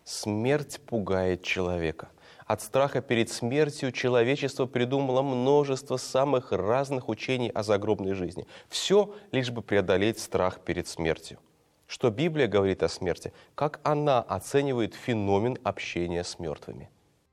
Смерть пугает человека. От страха перед смертью человечество придумало множество самых разных учений о загробной жизни. Все лишь бы преодолеть страх перед смертью. Что Библия говорит о смерти? Как она оценивает феномен общения с мертвыми?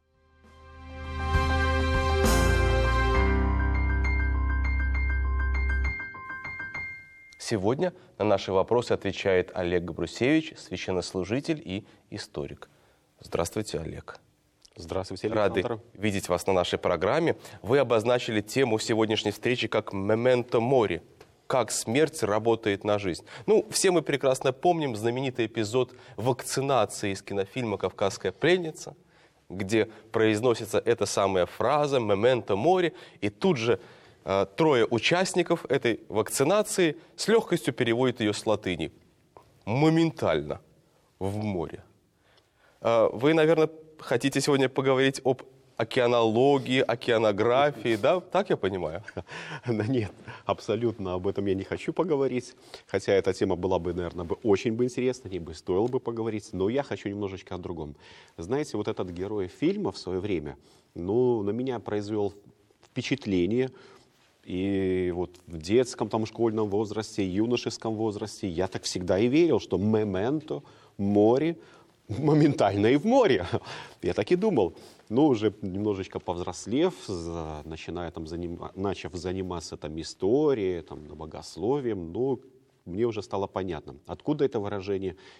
Сегодня на наши вопросы отвечает Олег Габрусевич, священнослужитель и историк. Здравствуйте, Олег. Здравствуйте, Александр. Рады видеть вас на нашей программе. Вы обозначили тему сегодняшней встречи как «Мементо мори». Как смерть работает на жизнь. Все мы прекрасно помним знаменитый эпизод вакцинации из кинофильма «Кавказская пленница», где произносится эта самая фраза «Мементо мори», и тут же трое участников этой вакцинации с легкостью переводят ее с латыни. Моментально в море. Вы, наверное, хотите сегодня поговорить об океанологии, океанографии, да? Так я понимаю? Нет, абсолютно об этом я не хочу поговорить. Хотя эта тема была бы, наверное, очень интересна, не бы стоило бы поговорить. Но я хочу немножечко о другом. Знаете, вот этот герой фильма в свое время, на меня произвел впечатление. И вот в детском, школьном возрасте, юношеском возрасте я так всегда и верил, что «мементо море» моментально и в море. Я так и думал. Но уже немножечко повзрослев, начав заниматься историей, богословием, мне уже стало понятно, откуда это выражение